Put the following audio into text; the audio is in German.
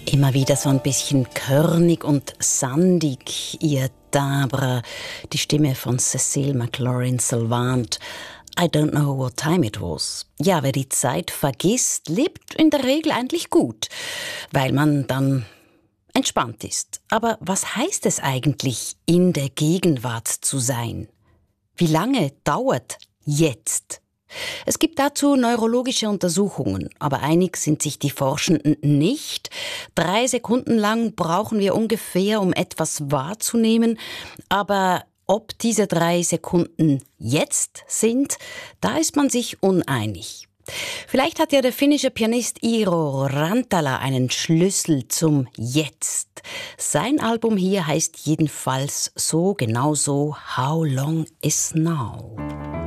Immer wieder so ein bisschen körnig und sandig, ihr Timbre. Die Stimme von Cécile McLaurin-Salvant. I don't know what time it was. Ja, wer die Zeit vergisst, lebt in der Regel eigentlich gut, weil man dann entspannt ist. Aber was heißt es eigentlich, in der Gegenwart zu sein? Wie lange dauert jetzt? Es gibt dazu neurologische Untersuchungen, aber einig sind sich die Forschenden nicht. 3 Sekunden lang brauchen wir ungefähr, um etwas wahrzunehmen, aber ob diese 3 Sekunden jetzt sind, da ist man sich uneinig. Vielleicht hat ja der finnische Pianist Iiro Rantala einen Schlüssel zum Jetzt. Sein Album hier heißt jedenfalls so, genau so, How Long Is Now?